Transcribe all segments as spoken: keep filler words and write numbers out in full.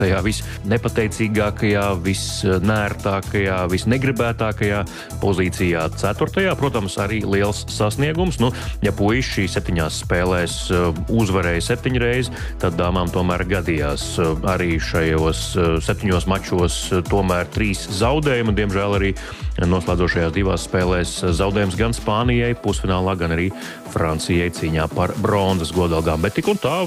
tajā visnepateicīgākajā, visnērtākajā, visnegribētākajā pozīcijā ceturtajā. Protams, arī liels sasniegums. Nu, ja puiši šīs septiņās spēlēs uzvarēja septiņreiz, tad dāmām tomēr gadījās arī šajos septiņos mačos tomēr trīs zaudējumi. Diemžēl arī noslēdzošajās divās spēlēs zaudējums gan Spānijai pusfinālā, gan arī Francijai cīņā par bronzas godalgām. Bet tik un tā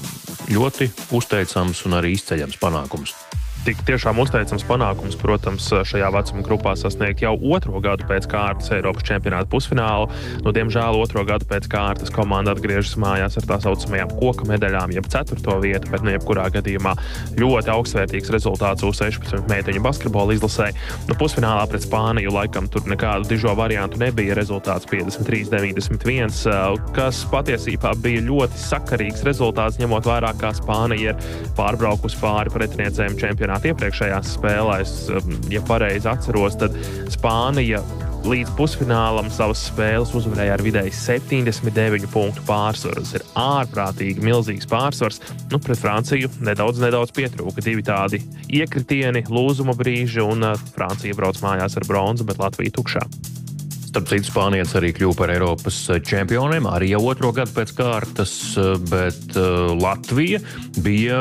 ļoti uzteicams un arī izceļams panākums. Tik tiešām uzteicams panākums, protams, šajā vecuma grupā sasniegt jau otro gadu pēc kārtas Eiropas čempionāta pusfinālu. Nu, diemžēl otro gadu pēc kārtas komanda atgriežas mājās ar tā saucamajām koka medaļām, jeb ceturto vietu, bet nu jebkurā gadījumā ļoti augstvērtīgs rezultāts U sešpadsmit meiteņu basketbola izlasē. Nu, pusfinālā pret Spāniju laikam tur nekādu dižo variantu nebija, rezultāts piecdesmit trīs deviņdesmit viens, kas patiesībā bija ļoti sakarīgs rezultāts, ņemot vērā, kā Spānija ir pārbraukusi pāri pretiniecēm čempionātā. Iepriekšējās spēlēs, ja pareizi atceros, tad Spānija līdz pusfinālam savas spēles uzvarēja ar vidēji septiņdesmit deviņu punktu pārsvaru. Tas ir ārprātīgi milzīgs pārsvars. Nu, pret Franciju nedaudz, nedaudz pietrūka. Divi tādi iekritieni, lūzuma brīži, un Francija brauc mājās ar bronzu, bet Latvija tukšā. Starp citu, spānietis arī kļuva par Eiropas čempioniem, arī jau otro gadu pēc kārtas, bet Latvija bija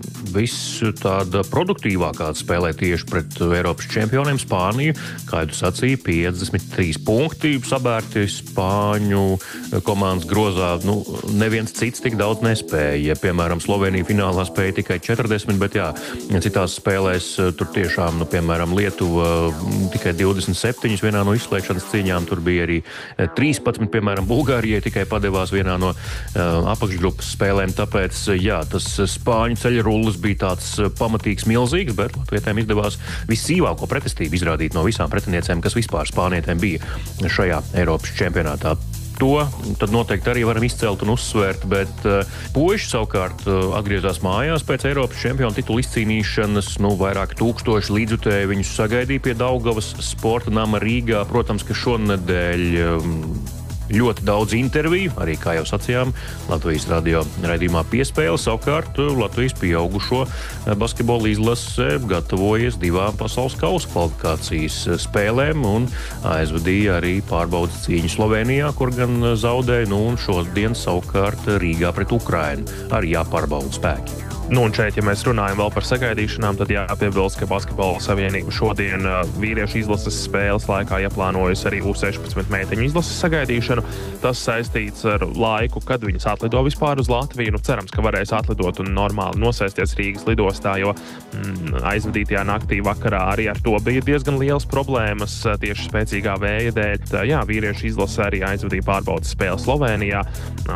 viss tāda produktīvākā spēlē tieši pret Eiropas čempioniem. Spāniju, kā jūs sacīja, piecdesmit trīs punkti sabērti Spāņu komandas grozā. Nu, neviens cits tik daudz nespēja. Piemēram, Slovenija finālā spēja tikai četrdesmit, bet jā, citās spēlēs tur tiešām, nu, piemēram, Lietuva tikai divdesmit septiņas vienā no izslēgšanas cīņām. Tur bija arī trīspadsmit, piemēram, Bulgārijai tikai padevās vienā no uh, apakšgrupas spēlēm. Tāpēc, jā, tas spāņu ceļa rullis bija tāds pamatīgs, milzīgs, bet latvietēm izdevās vissīvāko pretestību izrādīt no visām pretiniecēm, kas vispār spānietēm bija šajā Eiropas čempionātā. To tad noteikti arī varam izcelt un uzsvērt, bet uh, puiši savukārt uh, atgriezās mājās pēc Eiropas čempionu titulu izcīnīšanas. Nu, vairāk tūkstoši līdzjutēji viņus sagaidīja pie Daugavas sporta nama Rīgā. Protams, ka šonedēļ um, ļoti daudz interviju, arī, kā jau sacījām, Latvijas radio raidījumā Piespēle. Savukārt Latvijas pieaugušo basketbola izlase gatavojas divām pasaules kausa kvalifikācijas spēlēm un aizvadīja arī pārbaudas cīņu Slovenijā, kur gan zaudēja, nu un šodien savukārt Rīgā pret Ukrainu arī jāpārbauda spēki. Nu, un šeit, ja mēs runājam vēl par sagaidīšanām, tad jāpiebilst, ka Basketbola savienība šodien vīriešu izlases spēles laikā ieplānojusi arī U sešpadsmit meiteņu izlases sagaidīšanu. Tas saistīts ar laiku, kad viņas atlido vispār uz Latviju. Nu, cerams, ka varēs atlidot un normāli nosēsties Rīgas lidostā, jo mm, aizvadītajā naktī vakarā arī ar to bija diezgan liels problēmas tieši spēcīgā vēja dēļ. Tā, jā, vīriešu izlase arī aizvadīja pārbaudas spēli Slovenijā.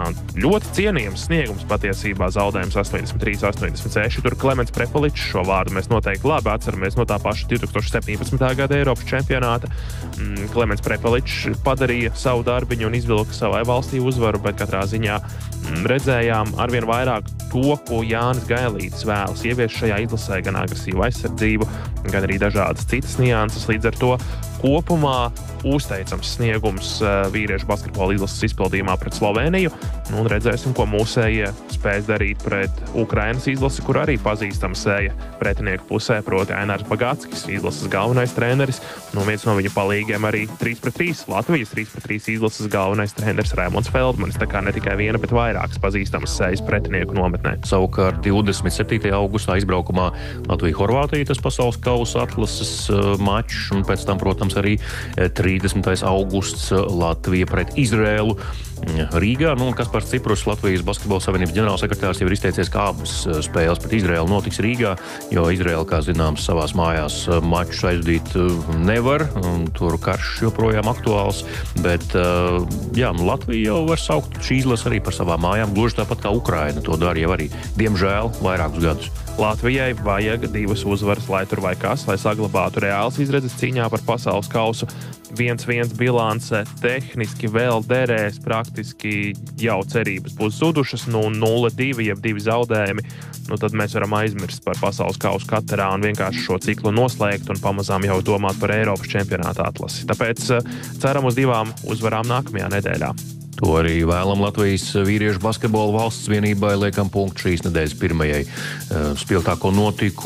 Ļoti cienījams sniegums patiesībā, zaudējums astoņdesmit trīs astoņdesmit seši. Tur Klemens Prepeličs, šo vārdu mēs noteikti labi atceramies no tā paša divi tūkstoši septiņpadsmitā gada Eiropas čempionāta. Klemens Prepeličs padarīja savu darbiņu un izvilka savai valstī uzvaru, bet katrā ziņā redzējām arvien vairāk to, ko Jānis Gailītis vēlas ievies šajā izlasē, gan agresīvu aizsardzību, gan arī dažādas citas nianses. Līdz ar to kopumā uzteicams sniegums vīriešu basketbola izlases izpildījumā pret Sloveniju. Nu, un redzēsim, ko mūsējie spēs darīt pret Ukrainas izlasi, kur arī pazīstams sēja pretinieku pusē, proti Ainārs Bagāckis, izlases galvenais treneris. Nu, viens no viņa palīgiem arī trīs pret trīs, Latvijas trīs pret trīs izlases galvenais treneris Raimonds Feldmanis. Tā kā ne tikai viena, bet vairākas pazīstamas sējas pretinieku nometnē. Savukārt divdesmit septītajā augustā izbraukumā Latvija-Horvātija tas pasaules kausa atlases mačs, un pēc tam, protams, arī trīsdesmitais augusts Latvija pret Izrēlu Rīgā. Nu, Kaspars Ciprus, Latvijas basketbola savienības ģenerālsekretārs, jau ir izteicies, ka abas spēles pret Izrēlu notiks Rīgā, jo Izrēla, kā zināms, savās mājās mačus aizvadīt nevar, un tur karš joprojām aktuāls, bet jā, Latvija jau var saukt šī izlase arī par savām mājām, gluži tāpat kā Ukraina to dara jau arī, diemžēl, vairākus gadus. Latvijai vajag divas uzvaras, lai tur vai kas, lai saglabātu reāls izredzes cīņā par pasaules kausu. viens viens bilance tehniski vēl derēs, praktiski jau cerības būs zudušas, nu nulle divi, jeb divi zaudējumi. Nu, tad mēs varam aizmirst par pasaules kausu Katarā un vienkārši šo ciklu noslēgt un pamazām jau domāt par Eiropas čempionāta atlasi. Tāpēc ceram uz divām uzvarām nākamajā nedēļā. To arī vēlam Latvijas vīriešu basketbola valsts vienībai, liekam punktu šīs nedēļas pirmajai spilgtāko notikumu